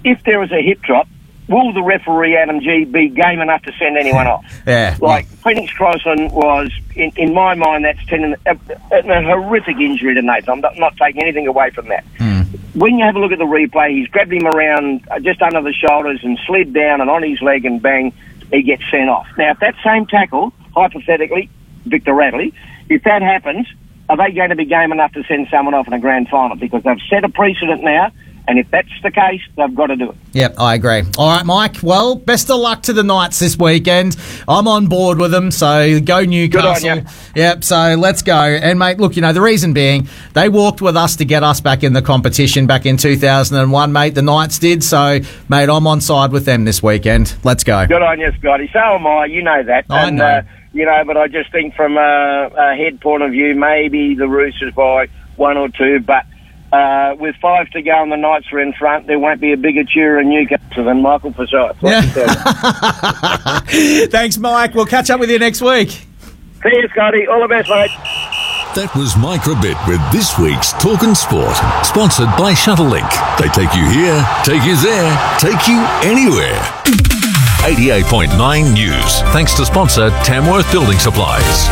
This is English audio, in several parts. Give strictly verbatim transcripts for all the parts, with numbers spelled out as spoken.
if there was a hip drop, will the referee, Adam G, be game enough to send anyone off? Yeah. Like, Phoenix Crossland was, in, in my mind, that's ten, a, a horrific injury to Nathan. I'm not, not taking anything away from that. Mm. When you have a look at the replay, he's grabbed him around just under the shoulders and slid down and on his leg, and bang, he gets sent off. Now, if that same tackle, hypothetically, Victor Radley, if that happens, are they going to be game enough to send someone off in a grand final? Because they've set a precedent now, and if that's the case, they've got to do it. Yep, I agree. All right, Mike, well, best of luck to the Knights this weekend. I'm on board with them, so go Newcastle. Good on you. Yep, so let's go. And, mate, look, you know, the reason being, they walked with us to get us back in the competition back in two thousand one, mate. The Knights did, so, mate, I'm on side with them this weekend. Let's go. Good on you, Scotty. So am I, you know that. I and, know. Uh, you know, but I just think from a, a head point of view, maybe the Roosters by one or two, but Uh, with five to go and the Knights are in front, there won't be a bigger cheer in Newcastle than Michael Forsyth. Yeah. Thanks, Mike. We'll catch up with you next week. See you, Scotty. All the best, mate. That was Mike Rabbit with this week's Talkin' Sport, sponsored by Shuttlelink. They take you here, take you there, take you anywhere. eighty-eight point nine News, thanks to sponsor Tamworth Building Supplies.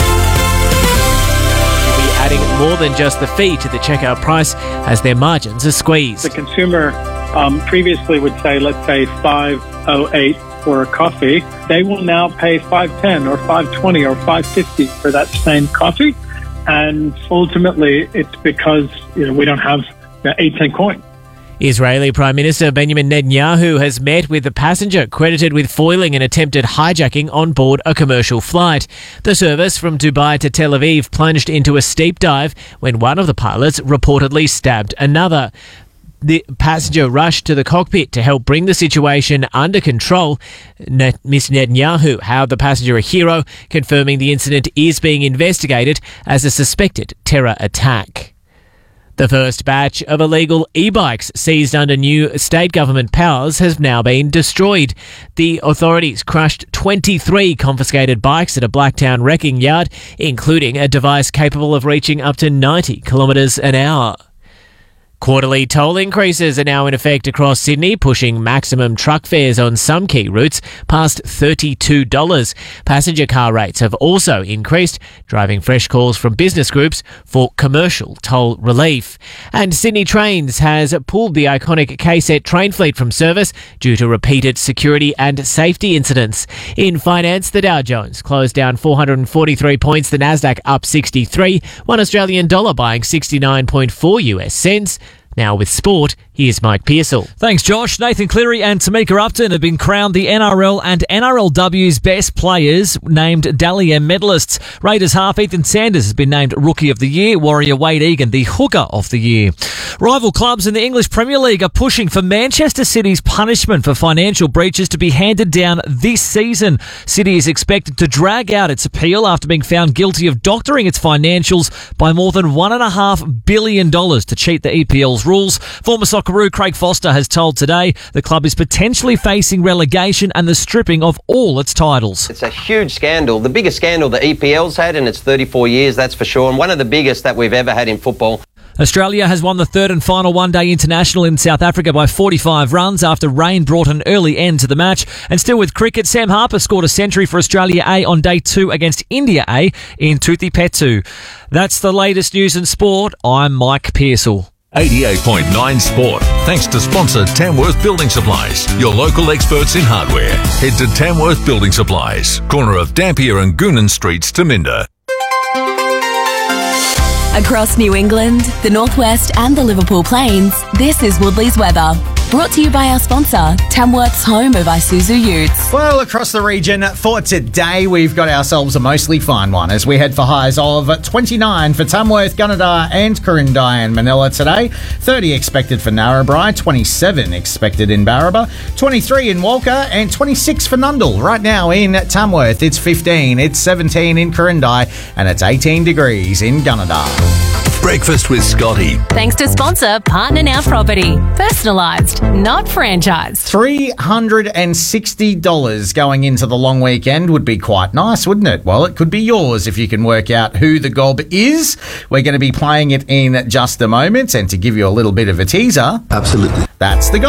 Adding more than just the fee to the checkout price as their margins are squeezed. The consumer um, previously would say, let's say five oh eight for a coffee. They will now pay five ten or five twenty or five fifty for that same coffee. And ultimately, it's because you know we don't have the eight cent coin. Israeli Prime Minister Benjamin Netanyahu has met with the passenger credited with foiling an attempted hijacking on board a commercial flight. The service from Dubai to Tel Aviv plunged into a steep dive when one of the pilots reportedly stabbed another. The passenger rushed to the cockpit to help bring the situation under control. Net- Miz Netanyahu hailed the passenger a hero, confirming the incident is being investigated as a suspected terror attack. The first batch of illegal e-bikes seized under new state government powers has now been destroyed. The authorities crushed twenty-three confiscated bikes at a Blacktown wrecking yard, including a device capable of reaching up to ninety kilometres an hour. Quarterly toll increases are now in effect across Sydney, pushing maximum truck fares on some key routes past thirty-two dollars. Passenger car rates have also increased, driving fresh calls from business groups for commercial toll relief. And Sydney Trains has pulled the iconic K-Set train fleet from service due to repeated security and safety incidents. In finance, the Dow Jones closed down four hundred forty-three points, the Nasdaq up sixty-three, one Australian dollar buying sixty-nine point four U S cents. Now with sport, here's Mike Pearsall. Thanks, Josh. Nathan Cleary and Tamika Upton have been crowned the N R L and N R L W's best players, named Dally M medalists. Raiders half Ethan Sanders has been named Rookie of the Year, Warrior Wade Egan the Hooker of the Year. Rival clubs in the English Premier League are pushing for Manchester City's punishment for financial breaches to be handed down this season. City is expected to drag out its appeal after being found guilty of doctoring its financials by more than one point five billion dollars to cheat the E P L's rules. Former Socceroo Craig Foster has told Today the club is potentially facing relegation and the stripping of all its titles. It's a huge scandal, the biggest scandal the E P L's had in its thirty-four years, that's for sure, and one of the biggest that we've ever had in football. Australia has won the third and final one-day international in South Africa by forty-five runs after rain brought an early end to the match. And still with cricket, Sam Harper scored a century for Australia A on day two against India A in Tuthipettu. That's the latest news in sport. I'm Mike Pearsall. eighty-eight point nine Sport, thanks to sponsor Tamworth Building Supplies, your local experts in hardware. Head to Tamworth Building Supplies, corner of Dampier and Goonan Streets, Taminda. Across New England, the Northwest and the Liverpool Plains, this is Woodley's weather. Brought to you by our sponsor, Tamworth's home of Isuzu Utes. Well, across the region for today, we've got ourselves a mostly fine one as we head for highs of twenty-nine for Tamworth, Gunnedah and Corindai and Manila today. thirty expected for Narrabri, twenty-seven expected in Barraba, twenty-three in Walker and twenty-six for Nundle. Right now in Tamworth, it's fifteen, it's seventeen in Corindai and it's eighteen degrees in Gunnedah. Breakfast with Scotty. Thanks to sponsor Partner Now Property. Personalised, not franchised. three hundred sixty dollars going into the long weekend would be quite nice, wouldn't it? Well, it could be yours if you can work out who the gob is. We're going to be playing it in just a moment, and to give you a little bit of a teaser, absolutely, that's the gob.